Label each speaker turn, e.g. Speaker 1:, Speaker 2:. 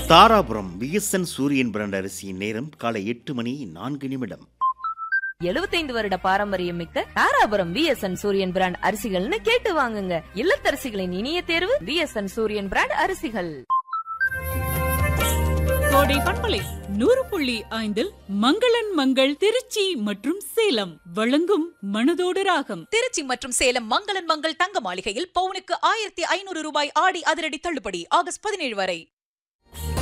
Speaker 1: Dharapuram VSN சூரியன் brand அரிசியின் நேரம் காலை 8:04.
Speaker 2: 75 வருட பாரம்பரியம் மிக்க தாராபுரம் விஎஸ்என் சூரியன் பிராண்ட் அரிசிகள்னு கேட்டு வாங்குங்க. இல்லத்தரசிகளின் இனிய தேர்வு விஎஸ்என் சூரியன் பிராண்ட் அரிசிகள்.
Speaker 3: கோடை பண்பலை 100.5 மங்களன் மங்கள் திருச்சி மற்றும் சேலம் வழங்கும் மனதோடு ராகம்.
Speaker 4: திருச்சி மற்றும் சேலம் மங்களன் மங்கள் தங்க மாளிகையில் பவுனுக்கு 1500 ரூபாய் ஆடி அதிரடி தள்ளுபடி ஆகஸ்ட் 17 வரை.